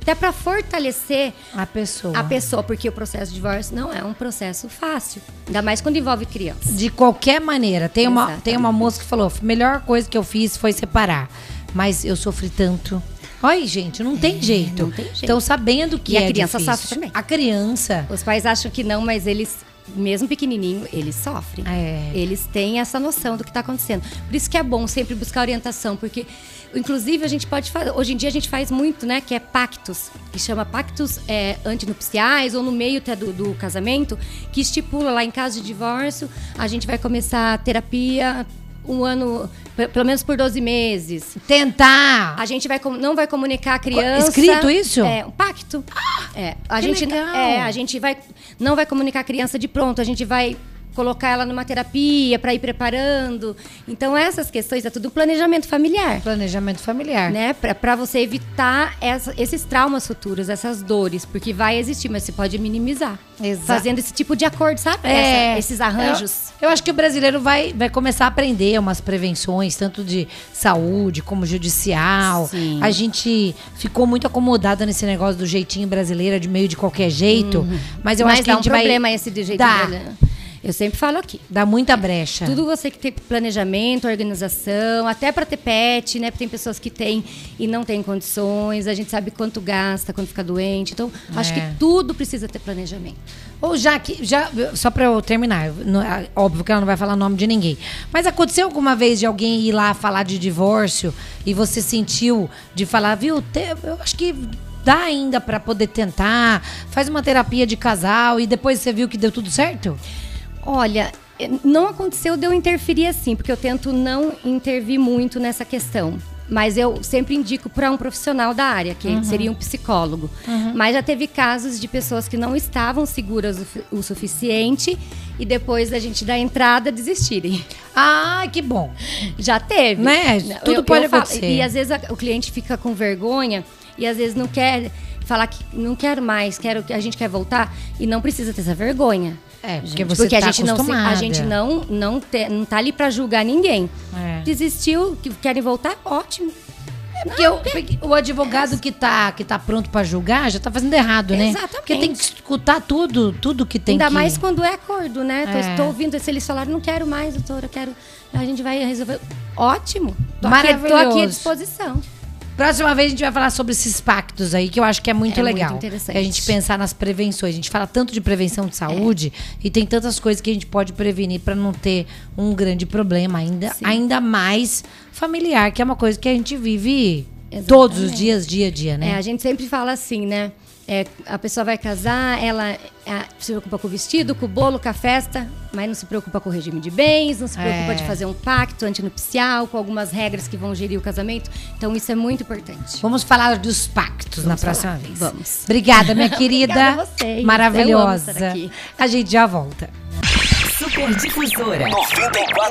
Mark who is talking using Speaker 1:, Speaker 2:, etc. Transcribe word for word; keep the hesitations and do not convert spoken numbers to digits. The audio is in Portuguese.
Speaker 1: até para fortalecer
Speaker 2: a pessoa.
Speaker 1: a pessoa, porque o processo de divórcio não é um processo fácil, ainda mais quando envolve criança.
Speaker 2: De qualquer maneira, tem uma,
Speaker 1: Exatamente.
Speaker 2: tem uma moça que falou, a melhor coisa que eu fiz foi separar, mas eu sofri tanto. Olha, gente, não tem
Speaker 1: É,
Speaker 2: jeito.
Speaker 1: não tem jeito.
Speaker 2: Então, sabendo que
Speaker 1: E
Speaker 2: é
Speaker 1: a criança
Speaker 2: difícil,
Speaker 1: sofre também.
Speaker 2: A criança...
Speaker 1: Os pais acham que não, mas eles, mesmo pequenininho, eles sofrem.
Speaker 2: É.
Speaker 1: Eles têm essa noção do que está acontecendo. Por isso que é bom sempre buscar orientação, porque, inclusive, a gente pode fazer... Hoje em dia a gente faz muito, né? Que é pactos, que chama pactos é, antinupciais, ou no meio até do, do casamento, que estipula lá em caso de divórcio, a gente vai começar a terapia um ano, pelo menos por doze meses.
Speaker 2: Tentar.
Speaker 1: A gente vai, não vai comunicar a criança.
Speaker 2: Escrito isso?
Speaker 1: É, um pacto. É, a
Speaker 2: que
Speaker 1: gente,
Speaker 2: legal.
Speaker 1: é, a gente vai, não vai comunicar a criança de pronto, a gente vai colocar ela numa terapia para ir preparando. Então, essas questões é tudo planejamento familiar.
Speaker 2: Planejamento familiar.
Speaker 1: Né? Para você evitar essa, esses traumas futuros, essas dores, porque vai existir, mas você pode minimizar.
Speaker 2: Exato.
Speaker 1: Fazendo esse tipo de acordo, sabe?
Speaker 2: É,
Speaker 1: Essa, esses arranjos.
Speaker 2: Eu, eu acho que o brasileiro vai, vai começar a aprender umas prevenções, tanto de saúde como judicial.
Speaker 1: Sim.
Speaker 2: A gente ficou muito acomodada nesse negócio do jeitinho brasileiro, de meio de qualquer jeito. Uhum. Mas eu
Speaker 1: mas
Speaker 2: acho que
Speaker 1: dá
Speaker 2: a gente
Speaker 1: um
Speaker 2: vai...
Speaker 1: problema esse de jeito
Speaker 2: Dá.
Speaker 1: brasileiro. Eu sempre falo aqui.
Speaker 2: Dá muita brecha.
Speaker 1: Tudo você que tem planejamento, organização, até para ter pet, né? Porque tem pessoas que têm e não têm condições. A gente sabe quanto gasta quando fica doente. Então, é. acho que tudo precisa ter planejamento.
Speaker 2: Ou já que, já, só para eu terminar, não, óbvio que ela não vai falar o nome de ninguém. Mas aconteceu alguma vez de alguém ir lá falar de divórcio e você sentiu de falar, viu, te, eu acho que dá ainda para poder tentar, faz uma terapia de casal e depois você viu que deu tudo certo?
Speaker 1: Olha, não aconteceu de eu interferir assim, porque eu tento não intervir muito nessa questão. Mas eu sempre indico para um profissional da área, que uhum. seria um psicólogo. Uhum. Mas já teve casos de pessoas que não estavam seguras o, o suficiente e depois da gente dar entrada desistirem.
Speaker 2: Ah, que bom.
Speaker 1: Já teve.
Speaker 2: Né? Tudo eu, pode eu acontecer.
Speaker 1: Falo, e às vezes a, o cliente fica com vergonha e às vezes não quer falar que não quero mais, quero que a gente quer voltar e não precisa ter essa vergonha.
Speaker 2: É, porque
Speaker 1: gente,
Speaker 2: você
Speaker 1: porque
Speaker 2: tá
Speaker 1: a gente não
Speaker 2: acostumada.
Speaker 1: a gente não não, te, não tá ali para julgar ninguém.
Speaker 2: É.
Speaker 1: Desistiu, que querem voltar, ótimo.
Speaker 2: É porque, não, porque o advogado é. que tá que tá pronto para julgar já tá fazendo errado, né?
Speaker 1: Exatamente.
Speaker 2: Porque tem que escutar tudo, tudo que tem
Speaker 1: Ainda
Speaker 2: que...
Speaker 1: mais quando é acordo, né?
Speaker 2: É.
Speaker 1: Estou ouvindo, se eles falaram, não quero mais, doutora, eu quero... A gente vai resolver. Ótimo. Tô
Speaker 2: Maravilhoso.
Speaker 1: Aqui, tô aqui à disposição.
Speaker 2: Próxima vez a gente vai falar sobre esses pactos aí, que eu acho que é muito
Speaker 1: é
Speaker 2: legal.
Speaker 1: Muito interessante.
Speaker 2: Que a gente pensar nas prevenções. A gente fala tanto de prevenção de saúde é. e tem tantas coisas que a gente pode prevenir para não ter um grande problema, ainda, ainda mais familiar, que é uma coisa que a gente vive Exatamente. todos os dias, dia a dia, né?
Speaker 1: É, a gente sempre fala assim, né? É, a pessoa vai casar, ela é, se preocupa com o vestido, com o bolo, com a festa, mas não se preocupa com o regime de bens, não se preocupa
Speaker 2: é.
Speaker 1: de fazer um pacto antinupcial, com algumas regras que vão gerir o casamento. Então, isso é muito importante.
Speaker 2: Vamos falar dos pactos Vamos na próxima
Speaker 1: falar.
Speaker 2: vez.
Speaker 1: Vamos.
Speaker 2: Obrigada, minha querida.
Speaker 1: Obrigada a vocês.
Speaker 2: Maravilhosa.
Speaker 1: Eu amo estar aqui.
Speaker 2: A gente já volta.
Speaker 3: Super Difusora noventa e quatro